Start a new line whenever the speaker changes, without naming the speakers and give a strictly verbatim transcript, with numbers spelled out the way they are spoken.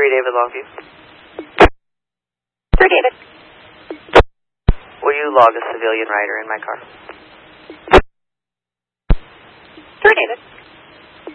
three, David Longview.
three, David.
Will you log a civilian rider in my car?
three, David.